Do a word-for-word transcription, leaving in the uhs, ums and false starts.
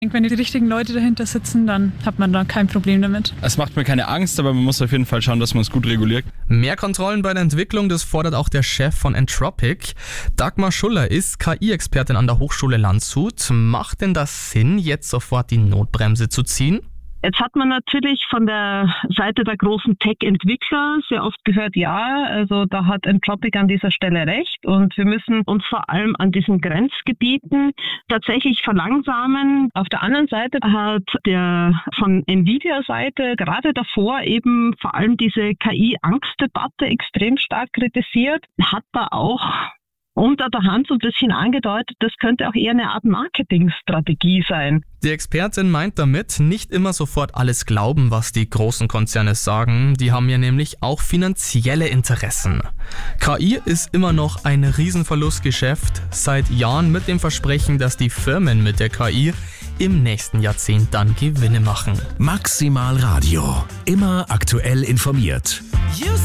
Ich denke, wenn die richtigen Leute dahinter sitzen, dann hat man da kein Problem damit. Es macht mir keine Angst, aber man muss auf jeden Fall schauen, dass man es gut reguliert. Mehr Kontrollen bei der Entwicklung, das fordert auch der Chef von Entropic. Dagmar Schuller ist K I-Expertin an der Hochschule Landshut. Macht denn das Sinn, jetzt sofort die Notbremse zu ziehen? Jetzt hat man natürlich von der Seite der großen Tech-Entwickler sehr oft gehört, ja, also da hat Entropic an dieser Stelle recht und wir müssen uns vor allem an diesen Grenzgebieten tatsächlich verlangsamen. Auf der anderen Seite hat der von Nvidia-Seite gerade davor eben vor allem diese K I-Angstdebatte extrem stark kritisiert, hat da auch unter der Hand so ein bisschen angedeutet, das könnte auch eher eine Art Marketingstrategie sein. Die Expertin meint damit, nicht immer sofort alles glauben, was die großen Konzerne sagen. Die haben ja nämlich auch finanzielle Interessen. K I ist immer noch ein Riesenverlustgeschäft, seit Jahren mit dem Versprechen, dass die Firmen mit der K I im nächsten Jahrzehnt dann Gewinne machen. Maximal Radio. Immer aktuell informiert.